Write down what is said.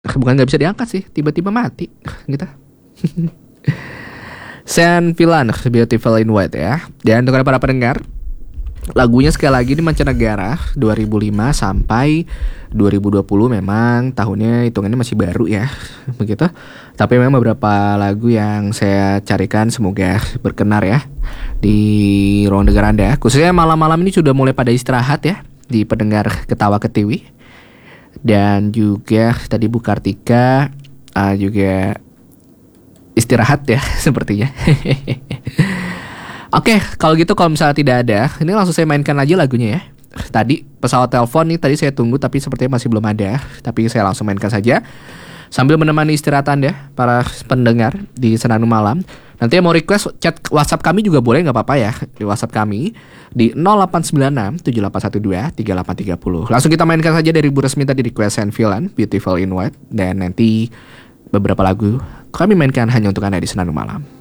Bukan nggak bisa diangkat sih, tiba-tiba mati gitu. Saint Villain, Beautiful in White ya. Dan untuk para pendengar, lagunya sekali lagi di mancanegara 2005 sampai 2020, memang tahunnya hitungannya masih baru ya begitu. Tapi memang beberapa lagu yang saya carikan semoga berkenar ya di ruang dengar Anda. Khususnya malam-malam ini sudah mulai pada istirahat ya di pendengar Ketawa Ketiwi. Dan juga tadi Bu Kartika juga istirahat ya sepertinya. Oke, kalau gitu kalau misalnya tidak ada, ini langsung saya mainkan aja lagunya ya. Tadi pesawat telepon nih tadi saya tunggu tapi sepertinya masih belum ada. Tapi saya langsung mainkan saja sambil menemani istirahat Anda para pendengar di Senandung Malam. Nanti yang mau request chat WhatsApp kami juga boleh, nggak apa-apa ya. Di WhatsApp kami di 0896 7812 3830. Langsung kita mainkan saja dari Bu Resmi tadi, request Saint Villain, Beautiful in White. Dan nanti beberapa lagu kami mainkan hanya untuk Anda di Senandung Malam.